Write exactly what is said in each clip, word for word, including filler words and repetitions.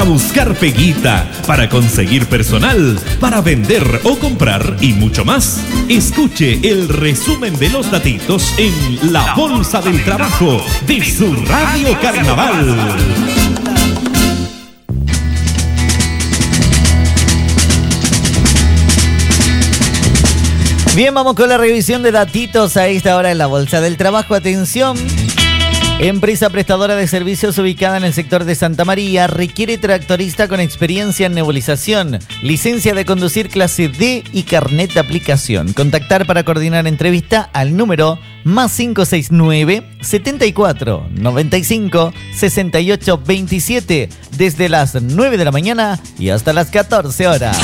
buscar peguita, para conseguir personal, para vender o comprar y mucho más. Escuche el resumen de los datitos en La Bolsa del Trabajo de su Radio Carnaval. Bien, vamos con la revisión de datitos a esta hora en la Bolsa del Trabajo. Atención. Empresa prestadora de servicios ubicada en el sector de Santa María requiere tractorista con experiencia en nebulización, licencia de conducir clase D y carnet de aplicación. Contactar para coordinar entrevista al número más cinco seis nueve, setenta y cuatro, noventa y cinco, sesenta y ocho veintisiete desde las nueve de la mañana y hasta las catorce horas.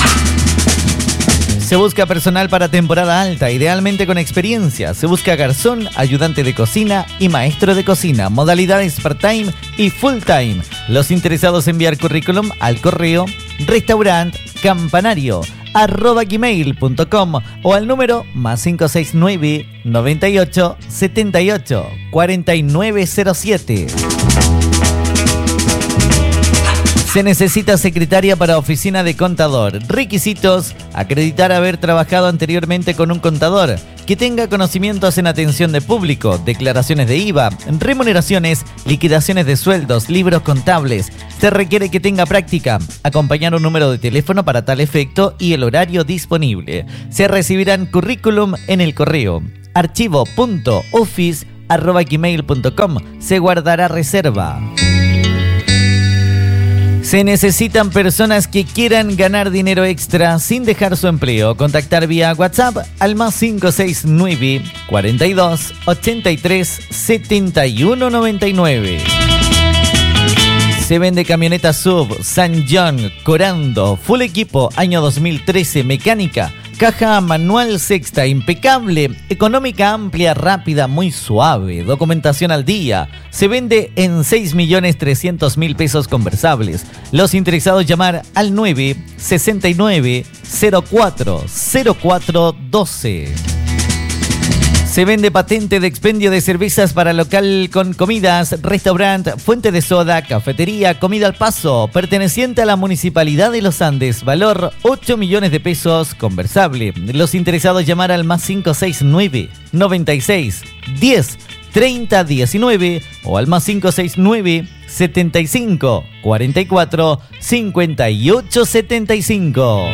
Se busca personal para temporada alta, idealmente con experiencia. Se busca garzón, ayudante de cocina y maestro de cocina. Modalidades part-time y full-time. Los interesados enviar currículum al correo restaurantcampanario arroba gmail punto com o al número más cinco seis nueve, noventa y ocho, setenta y ocho, cuarenta y nueve cero siete. Se necesita secretaria para oficina de contador. Requisitos: acreditar haber trabajado anteriormente con un contador, que tenga conocimientos en atención de público, declaraciones de I V A, remuneraciones, liquidaciones de sueldos, libros contables. Se requiere que tenga práctica, acompañar un número de teléfono para tal efecto y el horario disponible. Se recibirán currículum en el correo archivo punto office arroba gmail punto com. Se guardará reserva. Se necesitan personas que quieran ganar dinero extra sin dejar su empleo. Contactar vía WhatsApp al más cinco seis nueve, cuarenta y dos, ochenta y tres, setenta y uno noventa y nueve. Se vende camioneta S U V, San John, Corando, full equipo, año dos mil trece, mecánica. Caja manual sexta, impecable, económica, amplia, rápida, muy suave, documentación al día. Se vende en seis millones trescientos mil pesos conversables. Los interesados llamar al nueve sesenta y nueve, cero cuatro, cero cuatro doce. Se vende patente de expendio de cervezas para local con comidas, restaurante, fuente de soda, cafetería, comida al paso, perteneciente a la Municipalidad de Los Andes, valor ocho millones de pesos, conversable. Los interesados llamar al más cinco seis nueve, noventa y seis, diez, treinta, diecinueve o al más cinco seis nueve, setenta y cinco, cuarenta y cuatro, cincuenta y ocho setenta y cinco.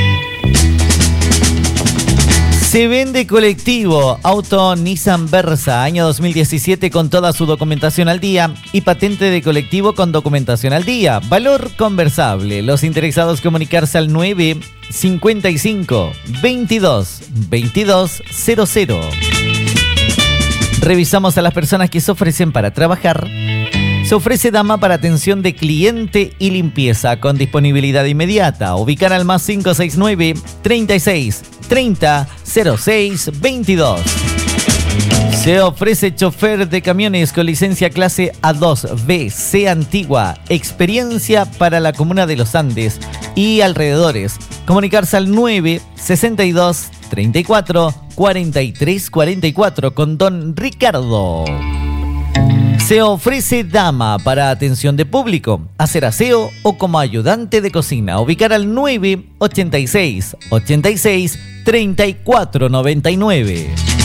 Se vende colectivo, auto Nissan Versa, año dos mil diecisiete con toda su documentación al día y patente de colectivo con documentación al día. Valor conversable. Los interesados comunicarse al nueve cincuenta y cinco, veintidós, veintidós cero cero. Revisamos a las personas que se ofrecen para trabajar. Se ofrece dama para atención de cliente y limpieza con disponibilidad inmediata. Ubicar al más cinco seis nueve, treinta y seis, treinta, cero seis, veintidós. Se ofrece chofer de camiones con licencia clase A dos B C antigua, experiencia para la comuna de Los Andes y alrededores. Comunicarse al nueve sesenta y dos, treinta y cuatro, cuarenta y tres cuarenta y cuatro con don Ricardo. Se ofrece dama para atención de público, hacer aseo o como ayudante de cocina. Ubicar al nueve ochenta y seis, ochenta y seis, treinta y cuatro noventa y nueve.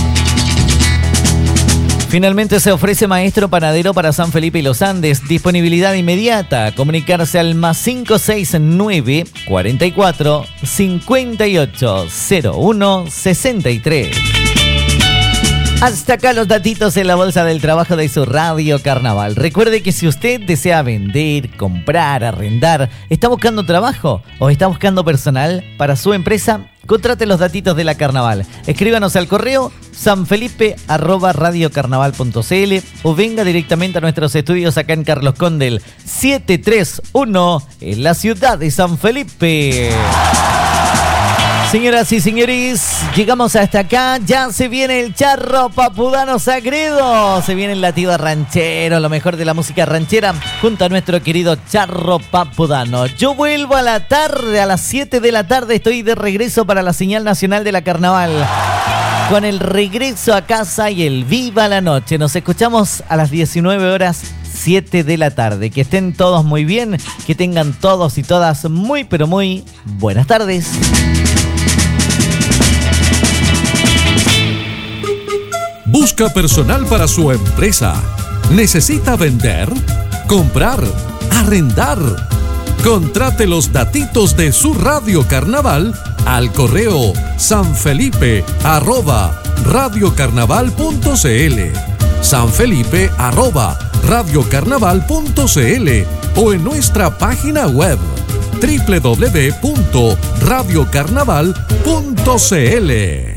Finalmente se ofrece maestro panadero para San Felipe y Los Andes. Disponibilidad inmediata. Comunicarse al más cinco seis nueve, cuarenta y cuatro, cincuenta y ocho, cero uno, sesenta y tres. Hasta acá los datitos en la Bolsa del Trabajo de su Radio Carnaval. Recuerde que si usted desea vender, comprar, arrendar, está buscando trabajo o está buscando personal para su empresa, contrate los datitos de la Carnaval. Escríbanos al correo sanfelipe arroba radiocarnaval punto cl o venga directamente a nuestros estudios acá en Carlos Condel setecientos treinta y uno en la ciudad de San Felipe. Señoras y señores, llegamos hasta acá. Ya se viene el charro papudano Sagredo. Se viene el latido ranchero, lo mejor de la música ranchera, junto a nuestro querido charro papudano. Yo vuelvo a la tarde, a las siete de la tarde. Estoy de regreso para la señal nacional de la Carnaval, con el regreso a casa y el viva la noche. Nos escuchamos a las diecinueve horas, siete de la tarde. Que estén todos muy bien, que tengan todos y todas muy pero muy buenas tardes. Busca personal para su empresa. ¿Necesita vender? ¿Comprar? ¿Arrendar? Contrate los datitos de su radio carnaval al correo sanfelipe arroba radiocarnaval.cl, sanfelipe arroba radiocarnaval.cl o en nuestra página web doble u doble u doble u punto radiocarnaval punto c l.